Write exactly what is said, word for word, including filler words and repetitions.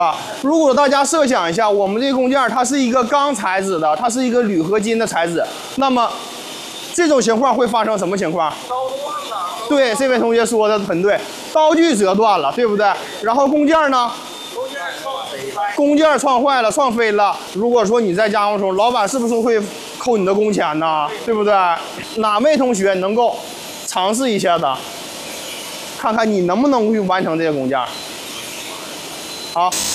啊，如果大家设想一下，我们这个工件它是一个钢材质的，它是一个铝合金的材质，那么这种情况会发生什么情况？ 刀断了。 对，这位同学说的很对，刀具折断了，对不对？然后工件呢？ 工件撞飞了。 工件撞坏了，撞飞了。如果说你在加工中，老板是不是会扣你的工钱呢？对不对？哪位同学能够尝试一下的，看看你能不能去完成这个工件？好。